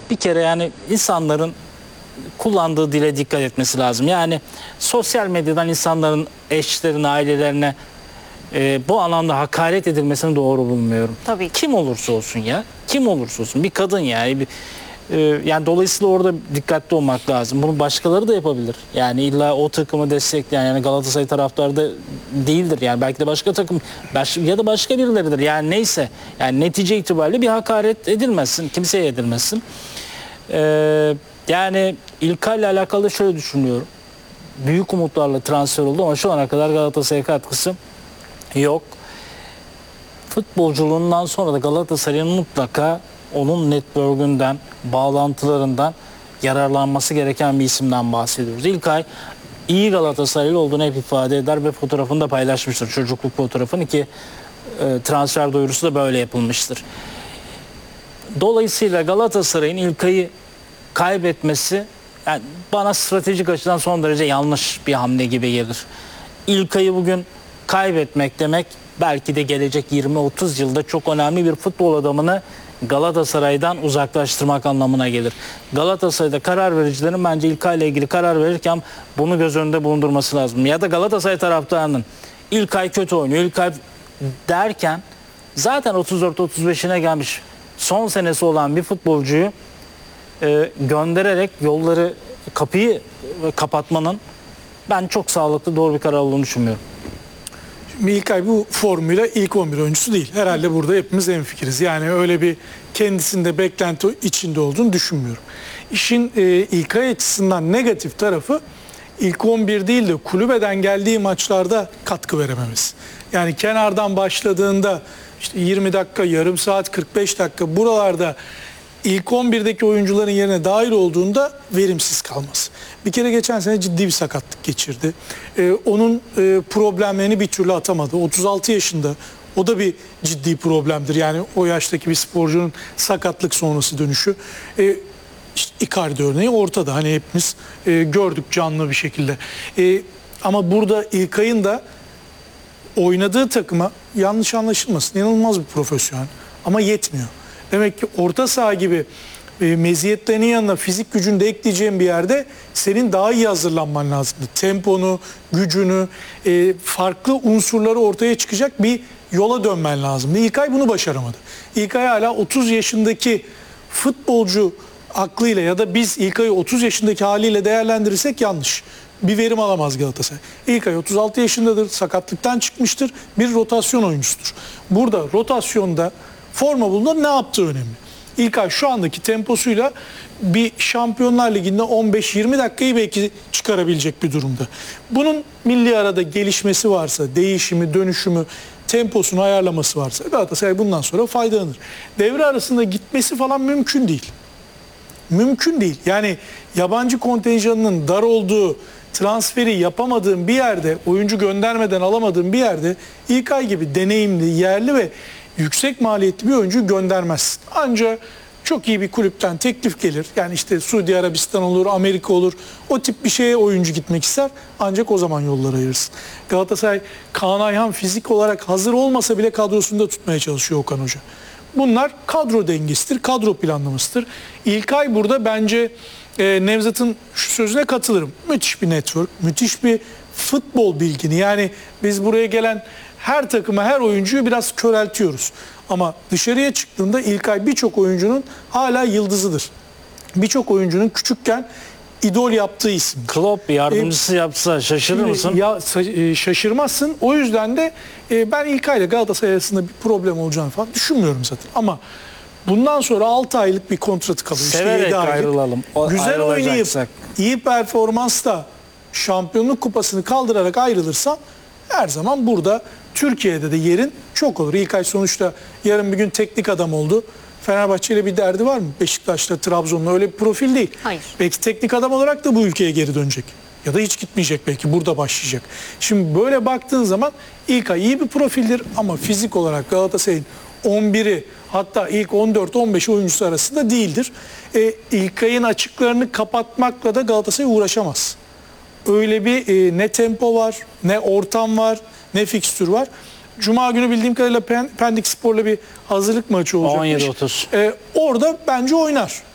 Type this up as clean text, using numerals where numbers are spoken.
bir kere yani insanların kullandığı dile dikkat etmesi lazım. Yani sosyal medyadan insanların eşlerine, ailelerine bu alanda hakaret edilmesini doğru bulmuyorum. Tabii ki. Kim olursa olsun ya. Kim olursa olsun. Bir kadın yani. Yani dolayısıyla orada dikkatli olmak lazım. Bunu başkaları da yapabilir. Yani illa o takımı destekleyen yani Galatasaray taraftarı da değildir. Yani belki de başka takım ya da başka birileridir. Yani neyse. Yani netice itibariyle bir hakaret edilmesin. Kimseye edilmesin. Yani İlkay'la alakalı şöyle düşünüyorum. Büyük umutlarla transfer oldu ama şu ana kadar Galatasaray'a katkısı yok. Futbolculuğundan sonra da Galatasaray'ın mutlaka onun network'ünden, bağlantılarından yararlanması gereken bir isimden bahsediyoruz. İlkay iyi Galatasaraylı olduğunu hep ifade eder ve fotoğrafını da paylaşmıştır. Çocukluk fotoğrafını ki transfer duyurusu da böyle yapılmıştır. Dolayısıyla Galatasaray'ın İlkay'ı kaybetmesi yani bana stratejik açıdan son derece yanlış bir hamle gibi gelir. İlkay'ı bugün kaybetmek demek belki de gelecek 20-30 yılda çok önemli bir futbol adamını Galatasaray'dan uzaklaştırmak anlamına gelir. Galatasaray'da karar vericilerin bence İlkay'la ilgili karar verirken bunu göz önünde bulundurması lazım. Ya da Galatasaray taraftarının İlkay kötü oynuyor, İlkay derken zaten 34-35'ine gelmiş son senesi olan bir futbolcuyu göndererek yolları, kapıyı kapatmanın ben çok sağlıklı, doğru bir karar olduğunu düşünmüyorum. İlkay bu formuyla ilk 11 oyuncusu değil. Herhalde burada hepimiz hemfikiriz. Yani öyle bir kendisinde beklenti içinde olduğunu düşünmüyorum. İşin İlkay açısından negatif tarafı ilk 11 değil de kulübeden geldiği maçlarda katkı verememesi. Yani kenardan başladığında işte 20 dakika, yarım saat, 45 dakika buralarda İlk 11'deki oyuncuların yerine dahil olduğunda verimsiz kalması. Bir kere geçen sene ciddi bir sakatlık geçirdi. Onun problemlerini bir türlü atamadı. 36 yaşında. O da bir ciddi problemdir. Yani o yaştaki bir sporcunun sakatlık sonrası dönüşü. İşte Icardi örneği ortada. Hani hepimiz gördük canlı bir şekilde. Ama burada İlkay'ın da oynadığı takıma yanlış anlaşılmasın. İnanılmaz bir profesyonel. Ama yetmiyor. Demek ki orta saha gibi meziyetlerinin yanına fizik gücünü de ekleyeceğin bir yerde senin daha iyi hazırlanman lazım. Temponu, gücünü, farklı unsurları ortaya çıkacak bir yola dönmen lazım. İlkay bunu başaramadı. İlkay hala 30 yaşındaki futbolcu aklıyla ya da biz İlkay'ı 30 yaşındaki haliyle değerlendirirsek yanlış. Bir verim alamaz Galatasaray. İlkay 36 yaşındadır, sakatlıktan çıkmıştır, bir rotasyon oyuncusudur. Burada rotasyonda forma bulunur, ne yaptığı önemli. İlkay şu andaki temposuyla bir Şampiyonlar Ligi'nde 15-20 dakikayı belki çıkarabilecek bir durumda. Bunun milli arada gelişmesi varsa, değişimi, dönüşümü, temposunu ayarlaması varsa Galatasaray bundan sonra faydalanır. Devre arasında gitmesi falan mümkün değil. Mümkün değil. Yani yabancı kontenjanının dar olduğu, transferi yapamadığın bir yerde, oyuncu göndermeden alamadığın bir yerde İlkay gibi deneyimli, yerli ve yüksek maliyetli bir oyuncu göndermezsin. Ancak çok iyi bir kulüpten teklif gelir. Yani işte Suudi Arabistan olur, Amerika olur. O tip bir şeye oyuncu gitmek ister. Ancak o zaman yolları ayırırsın. Galatasaray, Kaan Ayhan fizik olarak hazır olmasa bile kadrosunda tutmaya çalışıyor Okan Hoca. Bunlar kadro dengesidir, kadro planlamasıdır. İlkay burada bence Nevzat'ın şu sözüne katılırım. Müthiş bir network, müthiş bir futbol bilgini. Yani biz buraya gelen her takıma, her oyuncuyu biraz köreltiyoruz. Ama dışarıya çıktığında İlkay birçok oyuncunun hala yıldızıdır. Birçok oyuncunun küçükken idol yaptığı isim. Klopp yardımcısı yapsa şaşırır mısın? Ya, şaşırmazsın. O yüzden de ben İlkay ile Galatasaray arasında bir problem olacağını falan düşünmüyorum zaten. Ama bundan sonra 6 aylık bir kontratı kalıyor. Severek işte ayrılalım. Güzel oynayıp iyi performansla şampiyonluk kupasını kaldırarak ayrılırsan her zaman burada Türkiye'de de yerin çok olur. İlkay sonuçta yarın bir gün teknik adam oldu. Fenerbahçe ile bir derdi var mı? Beşiktaş'ta, Trabzon'la öyle bir profil değil. Hayır. Belki teknik adam olarak da bu ülkeye geri dönecek. Ya da hiç gitmeyecek belki. Burada başlayacak. Şimdi böyle baktığın zaman İlkay iyi bir profildir ama fizik olarak Galatasaray'ın 11'i hatta ilk 14-15 oyuncusu arasında değildir. İlkay'ın açıklarını kapatmakla da Galatasaray uğraşamaz. Öyle bir ne tempo var, ne ortam var, ne fikstür var. Cuma günü bildiğim kadarıyla Pendik Spor'la bir hazırlık maçı olacakmış. 17-30. Orada bence oynar.